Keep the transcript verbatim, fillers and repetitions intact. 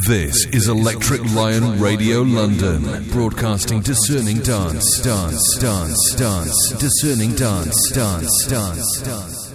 This is Electric Lion Radio London, broadcasting discerning dance, dance, dance, dance, discerning dance, dance, dance, dance.